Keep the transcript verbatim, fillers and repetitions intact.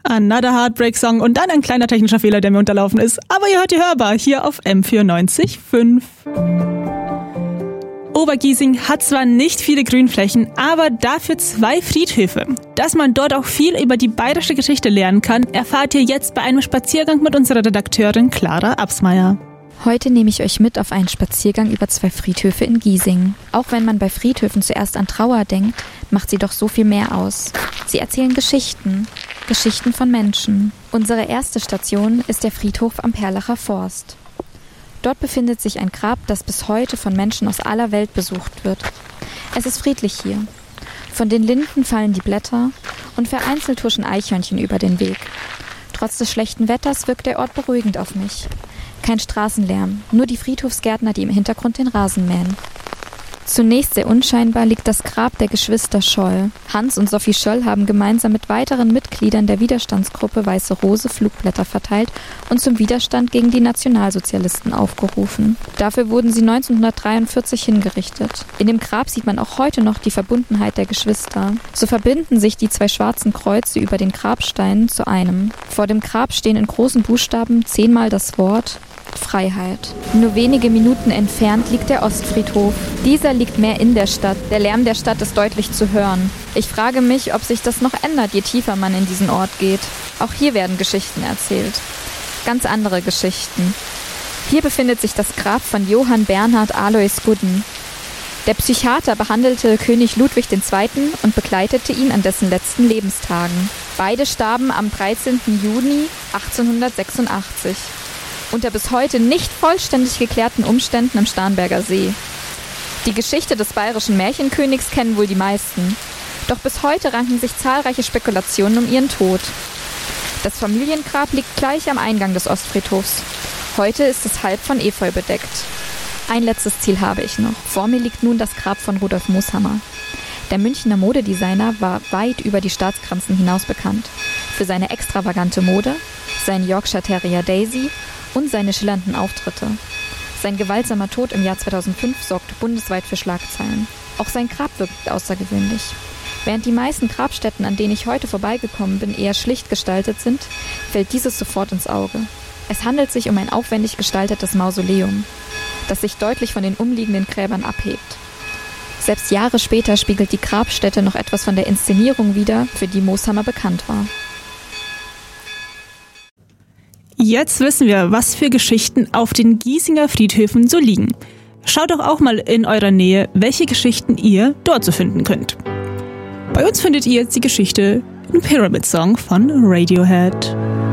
Another Heartbreak Song und dann ein kleiner technischer Fehler, der mir unterlaufen ist. Aber ihr hört die Hörbar hier auf M vierundneunzig Komma fünf. Obergiesing hat zwar nicht viele Grünflächen, aber dafür zwei Friedhöfe. Dass man dort auch viel über die bayerische Geschichte lernen kann, erfahrt ihr jetzt bei einem Spaziergang mit unserer Redakteurin Clara Absmeier. Heute nehme ich euch mit auf einen Spaziergang über zwei Friedhöfe in Giesing. Auch wenn man bei Friedhöfen zuerst an Trauer denkt, macht sie doch so viel mehr aus. Sie erzählen Geschichten, Geschichten von Menschen. Unsere erste Station ist der Friedhof am Perlacher Forst. Dort befindet sich ein Grab, das bis heute von Menschen aus aller Welt besucht wird. Es ist friedlich hier. Von den Linden fallen die Blätter und vereinzelt huschen Eichhörnchen über den Weg. Trotz des schlechten Wetters wirkt der Ort beruhigend auf mich. Kein Straßenlärm, nur die Friedhofsgärtner, die im Hintergrund den Rasen mähen. Zunächst sehr unscheinbar liegt das Grab der Geschwister Scholl. Hans und Sophie Scholl haben gemeinsam mit weiteren Mitgliedern der Widerstandsgruppe Weiße Rose Flugblätter verteilt und zum Widerstand gegen die Nationalsozialisten aufgerufen. Dafür wurden sie neunzehnhundertdreiundvierzig hingerichtet. In dem Grab sieht man auch heute noch die Verbundenheit der Geschwister. So verbinden sich die zwei schwarzen Kreuze über den Grabsteinen zu einem. Vor dem Grab stehen in großen Buchstaben zehnmal das Wort Freiheit. Nur wenige Minuten entfernt liegt der Ostfriedhof. Dieser liegt mehr in der Stadt. Der Lärm der Stadt ist deutlich zu hören. Ich frage mich, ob sich das noch ändert, je tiefer man in diesen Ort geht. Auch hier werden Geschichten erzählt. Ganz andere Geschichten. Hier befindet sich das Grab von Johann Bernhard Alois Gudden. Der Psychiater behandelte König Ludwig der Zweite. und begleitete ihn an dessen letzten Lebenstagen. Beide starben am dreizehnten Juni achtzehnhundertsechsundachtzig. Unter bis heute nicht vollständig geklärten Umständen im Starnberger See. Die Geschichte des bayerischen Märchenkönigs kennen wohl die meisten. Doch bis heute ranken sich zahlreiche Spekulationen um ihren Tod. Das Familiengrab liegt gleich am Eingang des Ostfriedhofs. Heute ist es halb von Efeu bedeckt. Ein letztes Ziel habe ich noch. Vor mir liegt nun das Grab von Rudolf Mooshammer. Der Münchner Modedesigner war weit über die Staatsgrenzen hinaus bekannt. Für seine extravagante Mode, seinen Yorkshire Terrier Daisy und seine schillernden Auftritte. Sein gewaltsamer Tod im Jahr zweitausendfünf sorgte bundesweit für Schlagzeilen. Auch sein Grab wirkt außergewöhnlich. Während die meisten Grabstätten, an denen ich heute vorbeigekommen bin, eher schlicht gestaltet sind, fällt dieses sofort ins Auge. Es handelt sich um ein aufwendig gestaltetes Mausoleum, das sich deutlich von den umliegenden Gräbern abhebt. Selbst Jahre später spiegelt die Grabstätte noch etwas von der Inszenierung wider, für die Mooshammer bekannt war. Jetzt wissen wir, was für Geschichten auf den Giesinger Friedhöfen so liegen. Schaut doch auch mal in eurer Nähe, welche Geschichten ihr dort so finden könnt. Bei uns findet ihr jetzt die Geschichte in Pyramid Song von Radiohead.